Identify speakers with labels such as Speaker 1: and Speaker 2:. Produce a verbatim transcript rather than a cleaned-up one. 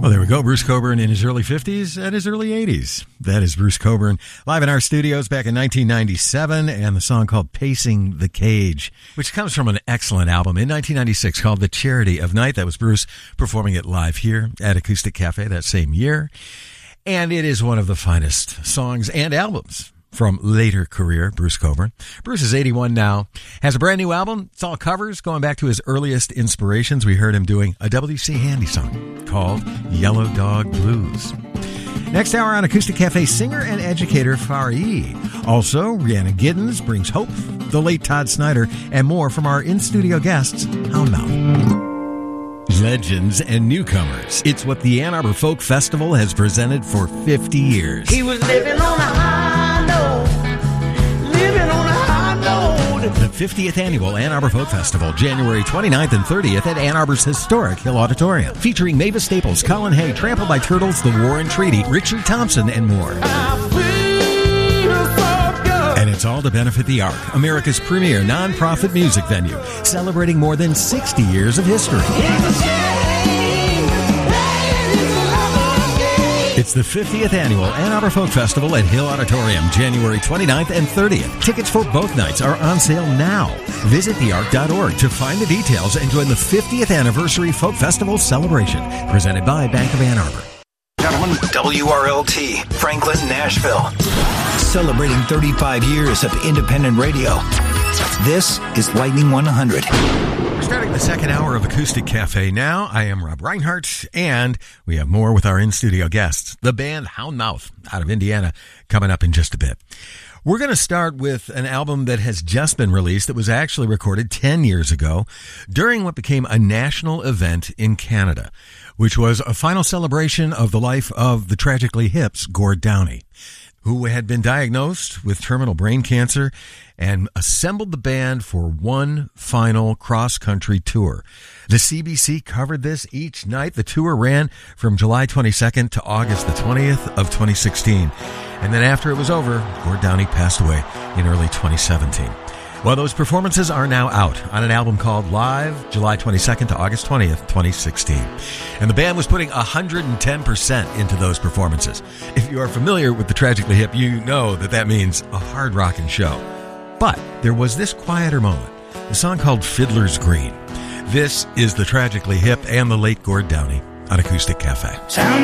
Speaker 1: Well, there we go. Bruce Cockburn in his early fifties and his early eighties. That is Bruce Cockburn live in our studios back in nineteen ninety-seven, and the song called Pacing the Cage, which comes from an excellent album in nineteen ninety-six called The Charity of Night. That was Bruce performing it live here at Acoustic Cafe that same year. And it is one of the finest songs and albums from later career, Bruce Cockburn. Bruce is eighty-one now, has a brand new album. It's all covers going back to his earliest inspirations. We heard him doing a W C Handy song called Yellow Dog Blues. Next hour on Acoustic Cafe, singer and educator Fari. Also, Rhiannon Giddens brings hope, the late Todd Snyder, and more from our in-studio guests, Houndmouth. Legends and newcomers. It's what the Ann Arbor Folk Festival has presented for fifty years.
Speaker 2: He was living on a high note, living on a high note.
Speaker 1: The fiftieth Annual Ann Arbor Folk Festival, January twenty-ninth and thirtieth at Ann Arbor's historic Hill Auditorium. Featuring Mavis Staples, Colin Hay, Trampled by Turtles, The War and Treaty, Richard Thompson, and more. And it's all to benefit the Ark, America's premier nonprofit music venue, celebrating more than sixty years of history. It's the fiftieth Annual Ann Arbor Folk Festival at Hill Auditorium, January twenty-ninth and thirtieth. Tickets for both nights are on sale now. Visit the ark dot org to find the details and join the fiftieth Anniversary Folk Festival celebration, presented by Bank of Ann Arbor.
Speaker 3: Gentlemen, W R L T, Franklin, Nashville. Celebrating thirty-five years of independent radio. This is Lightning one hundred.
Speaker 1: We're starting the second hour of Acoustic Cafe now. I am Rob Reinhardt, and we have more with our in-studio guests, the band Houndmouth out of Indiana, coming up in just a bit. We're going to start with an album that has just been released that was actually recorded ten years ago during what became a national event in Canada, which was a final celebration of the life of the tragically hip's Gord Downie, who had been diagnosed with terminal brain cancer and assembled the band for one final cross-country tour. The C B C covered this each night. The tour ran from July twenty-second to August the twentieth of twenty sixteen. And then after it was over, Gord Downie passed away in early twenty seventeen. Well, those performances are now out on an album called Live, July twenty-second to August twentieth, twenty sixteen. And the band was putting one hundred ten percent into those performances. If you are familiar with the Tragically Hip, you know that that means a hard rockin' show. But there was this quieter moment, a song called Fiddler's Green. This is the Tragically Hip and the late Gord Downie on Acoustic Cafe.
Speaker 2: Sound